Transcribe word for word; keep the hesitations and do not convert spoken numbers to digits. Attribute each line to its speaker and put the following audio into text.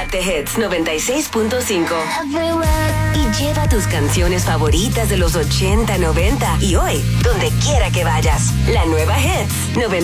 Speaker 1: Quédate Hits noventa y seis punto cinco. Y lleva tus canciones favoritas de los ochenta, noventa y hoy, donde quiera que vayas. La nueva Hits noventa.